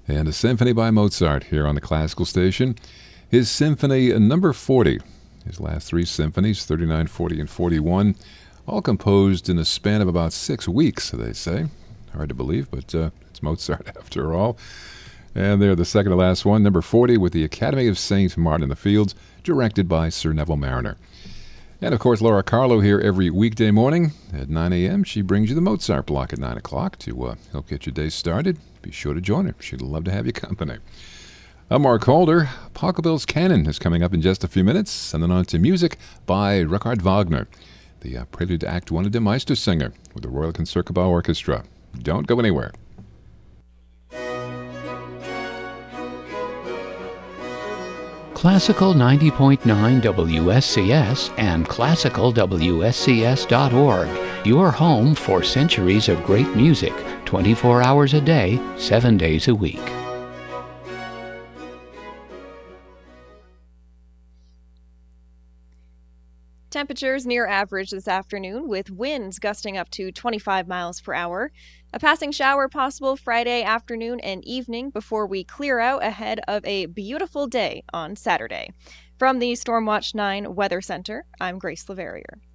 and a symphony by Mozart here on the Classical Station. His Symphony number 40, his last three symphonies, 39, 40, and 41, all composed in a span of about 6 weeks, they say. Hard to believe, but it's Mozart after all. And they're the second to last one, number 40, with the Academy of St. Martin in the Fields, directed by Sir Neville Marriner. And, of course, Laura Carlo here every weekday morning at 9 a.m. She brings you the Mozart block at 9 o'clock to help get your day started. Be sure to join her. She'd love to have you company. I'm Mark Holder. Pachelbel's Canon is coming up in just a few minutes, and then on to music by Richard Wagner, the prelude to Act 1 of Der Meistersinger with the Royal Concertgebouw Orchestra. Don't go anywhere. Classical 90.9 WSCS and classicalwscs.org. Your home for centuries of great music, 24 hours a day, 7 days a week. Temperatures near average this afternoon with winds gusting up to 25 miles per hour. A passing shower possible Friday afternoon and evening before we clear out ahead of a beautiful day on Saturday. From the Stormwatch 9 Weather Center, I'm Grace Leverrier.